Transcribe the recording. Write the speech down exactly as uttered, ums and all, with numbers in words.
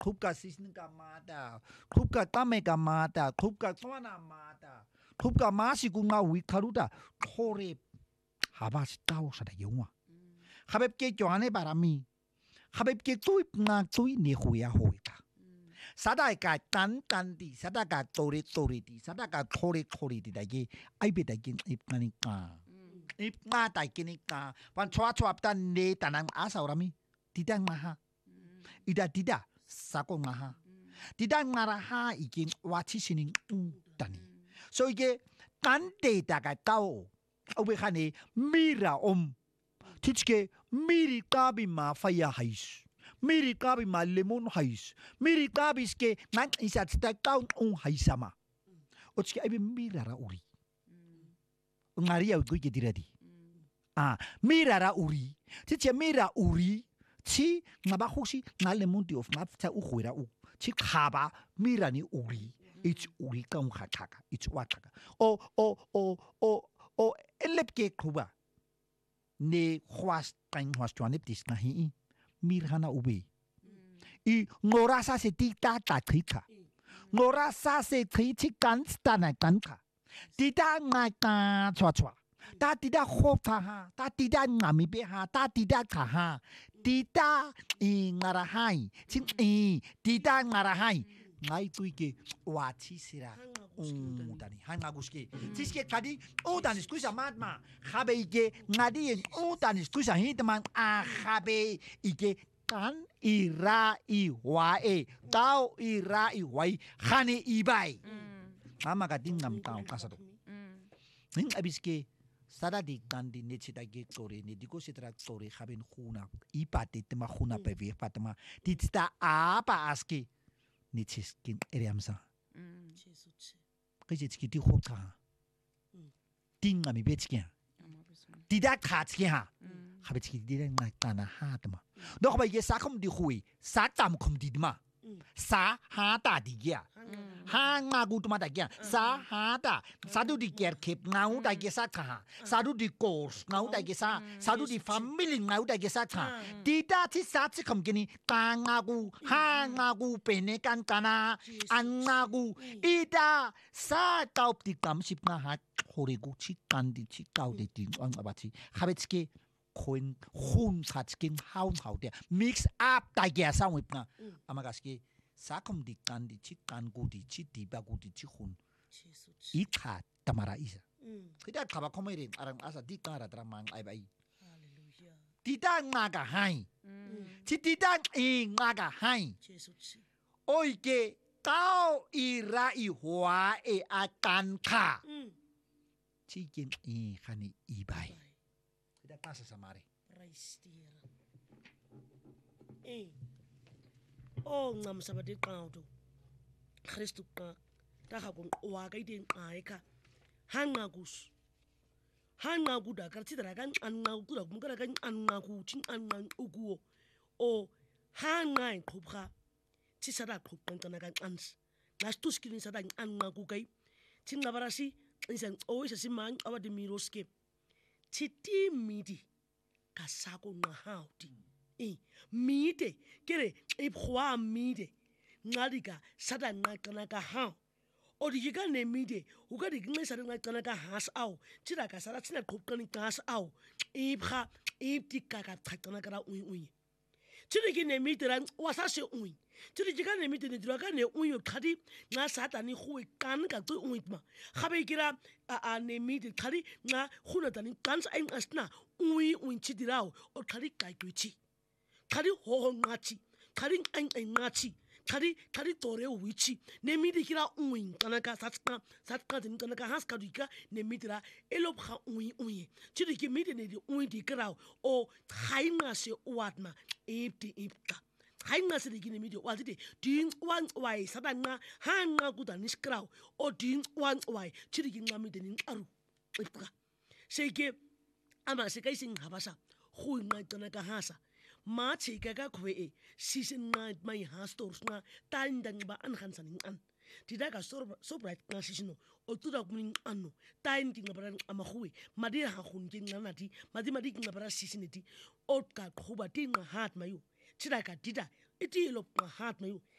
Klubka sisnika mata, klubka tameka mata, klubka twana mata, klubka masikunga wikaruda, kore habas tao sa da yunga. Habeb ke joane barami, habeb ke tui na tui ne huya hoika. Sada ka tan tan di, sada ka tori tori di, sada ka kore kore di da ye, ai be da yin ip nanika. Ip nga da kinika, pan chua chua ta ne tanang asa orami, tidang maha. Ida tida. Sako ngaha. Tidak ngaraha iki wachi sining tani. So ike kante daga tao. Obe khane mira om. Tichke miri kabi ma faya hais. Miri kabi ma lemon hais. Miri kabi ske nang isat sta tao on haisama. Otske abe mira ra uri. Ngari ya gue diradi. Ah, mira ra uri. Tiche mira uri. Chi ngaba hoshi ngale mundi of ngafta ukhwera u chi khaba mirani uri it's uri ka umkhataka it's wataka o o o o o elepke khuba ne khwas tang khwas twanep dis na hi mirhana ubi I ngorasa se tikta ta thika ngorasa se thiti kanstana kanka tita ngaka chwa chwa ta tida khopta ha ta tida ngami be ha ta tida kha ha tita ngarahai ching i tita ngarahai ngai tuike wachi sira udani hanga guske tiske kadi udani skusa matma khabe ike ngadi udani skusa hitman a khabe ike kan ira I wae tau ira I wai khane ibai ama kading ngam tau kasado ning abiske Sada di kandi ne chita ge tori ne diko sitra tori khabin khuna ipate tema khuna pe ve patma tita apa aski ni chiskin eriamsa kje chiki di khota tinga mi bechkia tida khatkia khabe chiki di na kana hatma do khabe ye sakhum di khui sa tam khum di ma sa ha ta di ya ha nga gu tuma da ya sa ha ta sadu di ker kep ngau da ge sa kha sadu di course ngau da ge sa sadu di family ngau da ge sa kha ti ta ti sa chi kham gini ka nga gu ha nga gu pe ne kan kana an nga gu ida sa taup di kam sip nga ha khore gu chi kan di chi tau de ti ang abati khabet ke khun khun khat skin how how de mix up da ge sa wip nga amagaski sakom di kan di chi kan gu di chi di ba gu di chi khun I kha tamara isa kita khaba khomere arang asa di kara tramang ai bai hallelujah tita ngaga hai chi tita I ngaga hai oi ke tao I ra I hwa e akan kha chi kin I khani I bai kita kasa samare eh oh ngam sabade qawdo Christu qa ta ga kon wa ga idin qaika hanga gus hanga guda kar tidara kan anna guda kun kara kan anna ku tin anna uguo o hanga in khubra ti sada khub kan kana kan ans nas tuskini sada anna ku kai tin labarasi isan o isa siman awadi miroske ti ti midi kasako ngahauti eh mide kere ibkhwa mide ngalika sada ngaqana ka ha odika ne mide ukadi nqisa ngaqana ka has aw tira ka sara tsina qhubqani kas aw ibkha ibtika ka qaqana kara uyi uyi tiri ki ne mide ran wasa se uyi tiri ki ka ne mide ne dira ka ne uyi khadi nga sata ni khui kan ka tu uyi ma khabe kira a ne mide khadi nga khuna tani kans ai asna uyi uyi chidiraw o khadi kai kuchi khadi ho ngachi khadi ai ai ngachi khadi khadi tore wichi ne midi kira uin kanaka satka satka din kanaka haska dika ne midira elop kha uin uin chidi ki midi ne di uin di kra o khainga se watma ipti ipta khainga se di ne midi watite din wan wai sadanga hanga gudan skra o din wan wai chidi ki ngamide ni aru ipka seke ama se kai sing habasa khuinga kanaka hasa ma chika ka khwe season night mai ha stores na tan dan ba an khan sanin an tidaka so so bright na season o tuda kunin anno tan tinga bara ama khwe madi ha khun kin na ti madi madi kinga bara season ti o ka khuba tinga hat mayu tidaka tida iti lo pa hat mayu